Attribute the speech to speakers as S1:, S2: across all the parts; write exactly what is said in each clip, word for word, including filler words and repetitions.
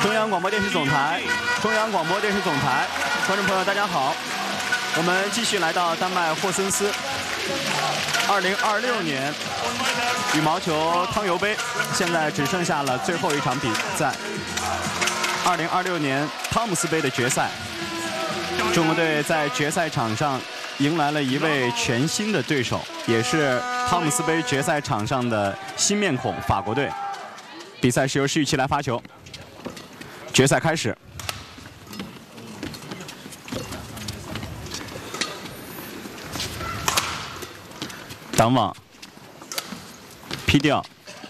S1: 中央广播电视总台，中央广播电视总台，观众朋友大家好，我们继续来到丹麦霍森斯。二零二六年羽毛球汤尤杯，现在只剩下了最后一场比赛。二零二六年汤姆斯杯的决赛，中国队在决赛场上迎来了一位全新的对手，也是汤姆斯杯决赛场上的新面孔——法国队。比赛是由施玉琪来发球。决赛开始。挡网，劈掉，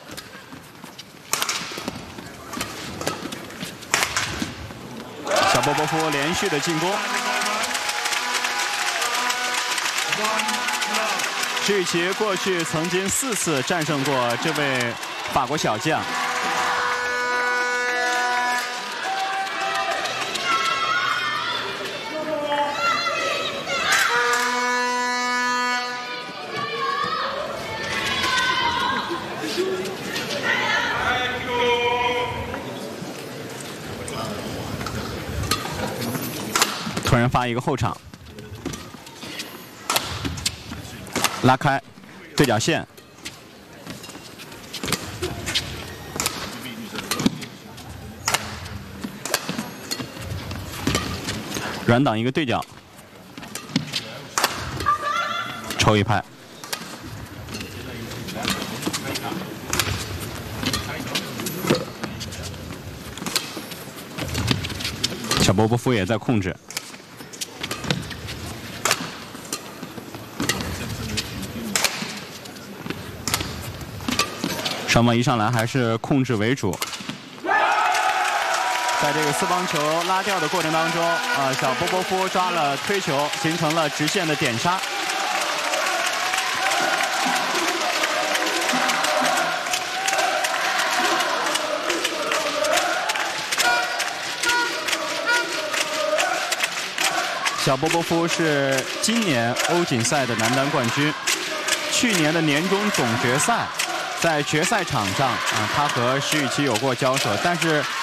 S1: 小波波夫连续的进攻。施玉琪过去曾经四次战胜过这位法国小将。突然发一个后场，拉开对角线，软挡一个对角，抽一拍。小波波夫也在控制。双方一上来还是控制为主，在这个四方球拉掉的过程当中，啊，小波波夫抓了推球，形成了直线的点杀。小波波夫是今年欧锦赛的男单冠军，去年的年终总决赛。在决赛场上啊，他和施玉琪有过交手，但是